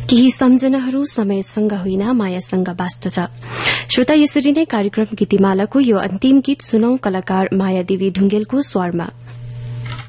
केही सम्झनाहरू समयसँग होइन मायासँग बाँच्दछ। श्रोता, यसरी नै कार्यक्रम गीतिमालाको यो अन्तिम गीत सुनौ कलाकार मायादेवी ढुंगेलको स्वरमा।